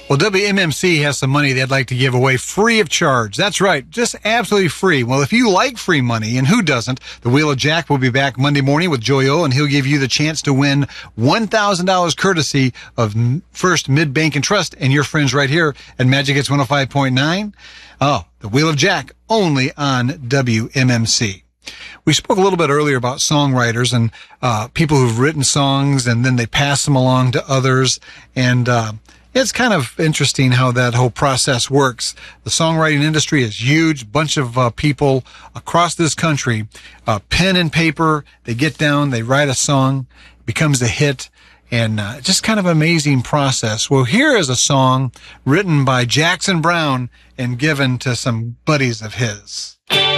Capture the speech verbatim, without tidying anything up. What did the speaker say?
Well, W M M C has some money they'd like to give away free of charge. That's right, just absolutely free. Well, if you like free money, and who doesn't, the Wheel of Jack will be back Monday morning with Joy O, and he'll give you the chance to win one thousand dollars courtesy of First Mid-Bank and Trust and your friends right here at Magic Hits one oh five point nine. Oh, the Wheel of Jack, only on W M M C. We spoke a little bit earlier about songwriters and uh, people who've written songs, and then they pass them along to others, and uh, it's kind of interesting how that whole process works. The songwriting industry is huge. Bunch of uh, people across this country, uh, pen and paper, they get down, they write a song, it becomes a hit, and uh, just kind of amazing process. Well, here is a song written by Jackson Browne and given to some buddies of his.